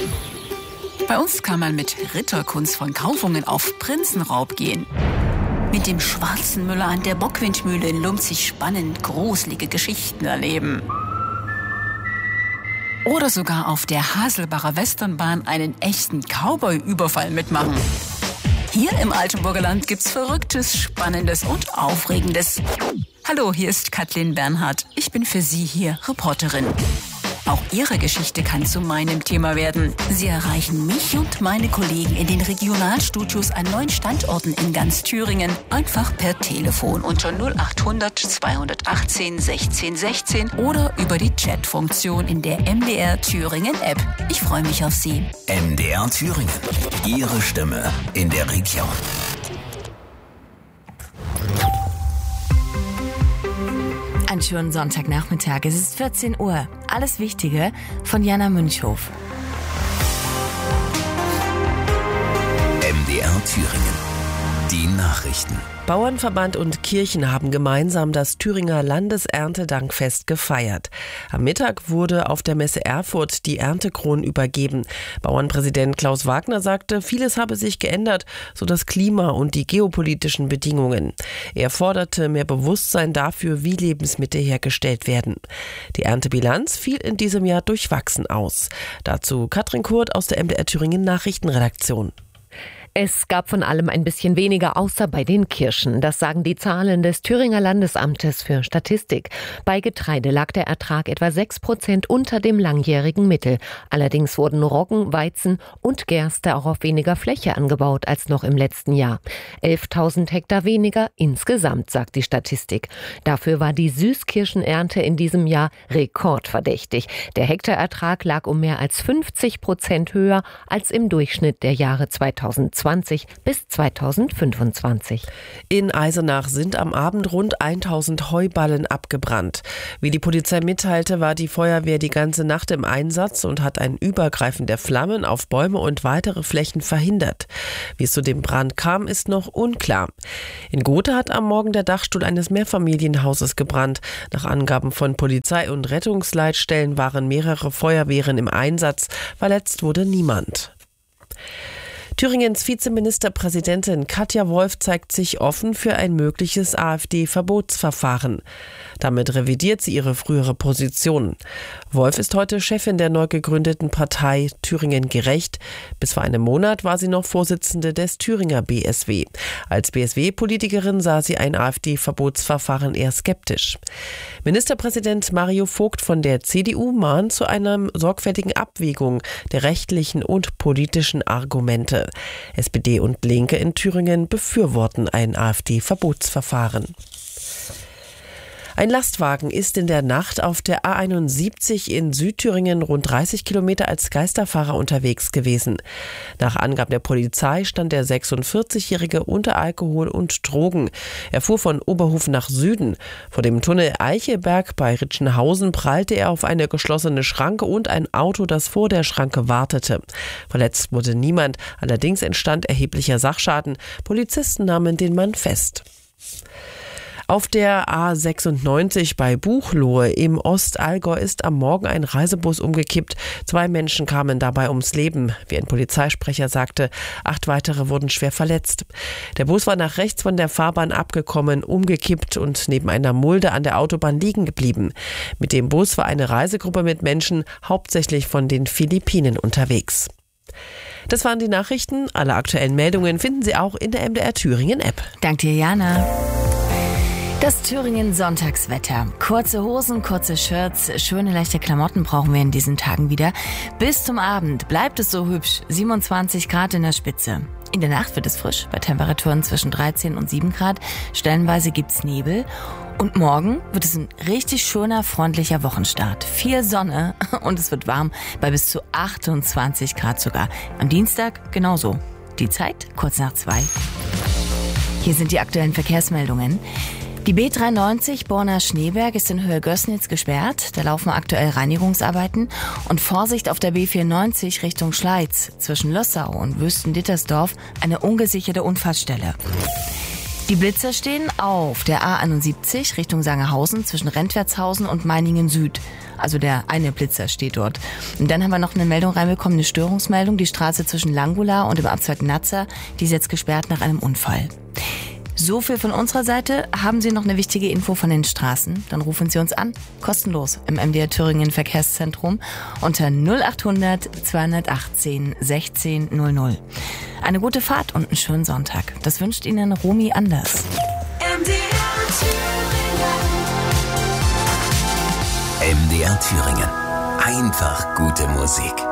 Bei uns kann man mit Ritterkunst von Kaufungen auf Prinzenraub gehen. Mit dem schwarzen Müller an der Bockwindmühle in Lumzig spannend gruselige Geschichten erleben. Oder sogar auf der Haselbacher Westernbahn einen echten Cowboy-Überfall mitmachen. Hier im Altenburger Land gibt's Verrücktes, Spannendes und Aufregendes. Hallo, hier ist Kathleen Bernhardt. Ich bin für Sie hier Reporterin. Auch Ihre Geschichte kann zu meinem Thema werden. Sie erreichen mich und meine Kollegen in den Regionalstudios an 9 Standorten in ganz Thüringen. Einfach per Telefon unter 0800 218 16 16 oder über die Chatfunktion in der MDR Thüringen App. Ich freue mich auf Sie. MDR Thüringen. Ihre Stimme in der Region. Einen schönen Sonntagnachmittag. Es ist 14 Uhr. Alles Wichtige von Jana Münchhof. MDR Thüringen. Die Nachrichten. Bauernverband und Kirchen haben gemeinsam das Thüringer Landeserntedankfest gefeiert. Am Mittag wurde auf der Messe Erfurt die Erntekronen übergeben. Bauernpräsident Klaus Wagner sagte, vieles habe sich geändert, so das Klima und die geopolitischen Bedingungen. Er forderte mehr Bewusstsein dafür, wie Lebensmittel hergestellt werden. Die Erntebilanz fiel in diesem Jahr durchwachsen aus. Dazu Katrin Kurt aus der MDR Thüringen Nachrichtenredaktion. Es gab von allem ein bisschen weniger, außer bei den Kirschen. Das sagen die Zahlen des Thüringer Landesamtes für Statistik. Bei Getreide lag der Ertrag etwa 6% unter dem langjährigen Mittel. Allerdings wurden Roggen, Weizen und Gerste auch auf weniger Fläche angebaut als noch im letzten Jahr. 11.000 Hektar weniger insgesamt, sagt die Statistik. Dafür war die Süßkirschenernte in diesem Jahr rekordverdächtig. Der Hektarertrag lag um mehr als 50% höher als im Durchschnitt der Jahre 2020 bis 2025. In Eisenach sind am Abend rund 1000 Heuballen abgebrannt. Wie die Polizei mitteilte, war die Feuerwehr die ganze Nacht im Einsatz und hat ein Übergreifen der Flammen auf Bäume und weitere Flächen verhindert. Wie es zu dem Brand kam, ist noch unklar. In Gotha hat am Morgen der Dachstuhl eines Mehrfamilienhauses gebrannt. Nach Angaben von Polizei und Rettungsleitstellen waren mehrere Feuerwehren im Einsatz. Verletzt wurde niemand. Thüringens Vizeministerpräsidentin Katja Wolf zeigt sich offen für ein mögliches AfD-Verbotsverfahren. Damit revidiert sie ihre frühere Position. Wolf ist heute Chefin der neu gegründeten Partei Thüringen Gerecht. Bis vor einem Monat war sie noch Vorsitzende des Thüringer BSW. Als BSW-Politikerin sah sie ein AfD-Verbotsverfahren eher skeptisch. Ministerpräsident Mario Vogt von der CDU mahnt zu einer sorgfältigen Abwägung der rechtlichen und politischen Argumente. SPD und Linke in Thüringen befürworten ein AfD-Verbotsverfahren. Ein Lastwagen ist in der Nacht auf der A71 in Südthüringen rund 30 Kilometer als Geisterfahrer unterwegs gewesen. Nach Angaben der Polizei stand der 46-Jährige unter Alkohol und Drogen. Er fuhr von Oberhofen nach Süden. Vor dem Tunnel Eichelberg bei Ritschenhausen prallte er auf eine geschlossene Schranke und ein Auto, das vor der Schranke wartete. Verletzt wurde niemand, allerdings entstand erheblicher Sachschaden. Polizisten nahmen den Mann fest. Auf der A96 bei Buchloe im Ostallgäu ist am Morgen ein Reisebus umgekippt. 2 Menschen kamen dabei ums Leben. Wie ein Polizeisprecher sagte, 8 weitere wurden schwer verletzt. Der Bus war nach rechts von der Fahrbahn abgekommen, umgekippt und neben einer Mulde an der Autobahn liegen geblieben. Mit dem Bus war eine Reisegruppe mit Menschen, hauptsächlich von den Philippinen, unterwegs. Das waren die Nachrichten. Alle aktuellen Meldungen finden Sie auch in der MDR Thüringen App. Dank dir, Jana. Das Thüringen Sonntagswetter. Kurze Hosen, kurze Shirts, schöne leichte Klamotten brauchen wir in diesen Tagen wieder. Bis zum Abend bleibt es so hübsch. 27 Grad in der Spitze. In der Nacht wird es frisch, bei Temperaturen zwischen 13 und 7 Grad. Stellenweise gibt's Nebel. Und morgen wird es ein richtig schöner, freundlicher Wochenstart. Viel Sonne und es wird warm, bei bis zu 28 Grad sogar. Am Dienstag genauso. Die Zeit kurz nach 2. Hier sind die aktuellen Verkehrsmeldungen. Die B93 Borna-Schneeberg ist in Höhe Gößnitz gesperrt. Da laufen aktuell Reinigungsarbeiten. Und Vorsicht auf der B94 Richtung Schleiz. Zwischen Lössau und Wüsten-Dittersdorf eine ungesicherte Unfallstelle. Die Blitzer stehen auf der A71 Richtung Sangerhausen zwischen Rentwertshausen und Meiningen Süd. Also der eine Blitzer steht dort. Und dann haben wir noch eine Meldung reinbekommen, eine Störungsmeldung. Die Straße zwischen Langula und dem Abzweig Nazza, die ist jetzt gesperrt nach einem Unfall. So viel von unserer Seite. Haben Sie noch eine wichtige Info von den Straßen? Dann rufen Sie uns an, kostenlos im MDR Thüringen Verkehrszentrum unter 0800 218 16 00. Eine gute Fahrt und einen schönen Sonntag. Das wünscht Ihnen Romy Anders. MDR Thüringen. Einfach gute Musik.